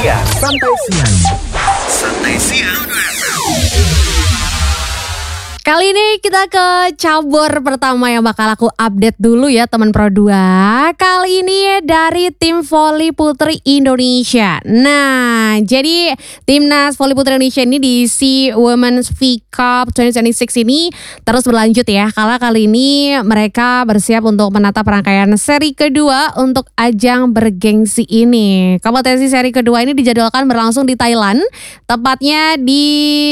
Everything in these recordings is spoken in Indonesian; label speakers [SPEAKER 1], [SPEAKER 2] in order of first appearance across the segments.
[SPEAKER 1] Santai siang.
[SPEAKER 2] Kali ini kita ke cabur pertama yang bakal aku update dulu ya teman Pro 2. Kali ini dari tim voli putri Indonesia. Nah, jadi timnas voli putri Indonesia ini di SEA Women's V Cup 2026 ini terus berlanjut ya. Karena kali ini mereka bersiap untuk menatap rangkaian seri kedua untuk ajang bergengsi ini. Kompetisi seri kedua ini dijadwalkan berlangsung di Thailand, tepatnya di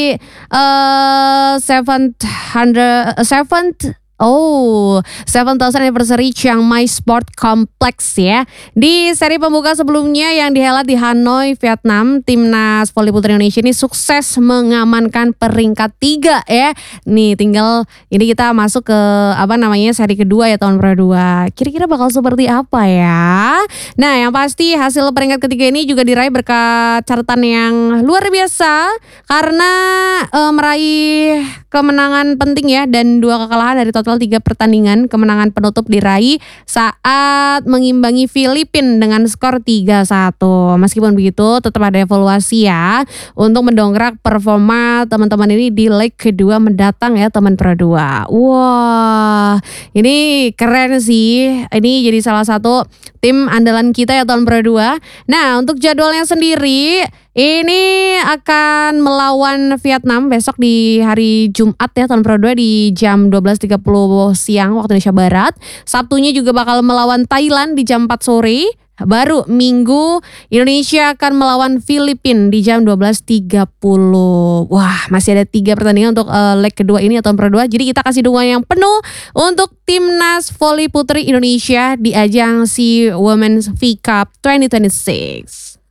[SPEAKER 2] 7th anniversary Chiang Mai Sport Complex ya. Di seri pembuka sebelumnya yang dihelat di Hanoi, Vietnam, timnas voli putri Indonesia ini sukses mengamankan peringkat 3 ya. Nih tinggal ini kita masuk ke seri kedua ya tahun Pro 2. Kira-kira bakal seperti apa ya? Nah, yang pasti hasil peringkat ketiga ini juga diraih berkat catatan yang luar biasa karena meraih kemenangan penting ya dan 2 kekalahan dari total 3 pertandingan. Kemenangan penutup diraih saat mengimbangi Filipina dengan skor 3-1. Meskipun begitu tetap ada evaluasi ya untuk mendongkrak performa teman-teman ini di leg kedua mendatang ya teman Pro 2. Wah, ini keren sih. Ini jadi salah satu tim andalan kita ya tahun Pro 2. Nah, untuk jadwalnya sendiri ini akan melawan Vietnam besok di hari Jumat ya tahun Pro 2 di jam 12.30 siang waktu Indonesia Barat. Sabtunya juga bakal melawan Thailand di jam 4 sore. Baru Minggu Indonesia akan melawan Filipina di jam 12.30. Wah, masih ada 3 pertandingan untuk leg kedua ini atau Pro 2. Jadi kita kasih dukungan yang penuh untuk timnas voli putri Indonesia di ajang SEA Women's V Cup 2026.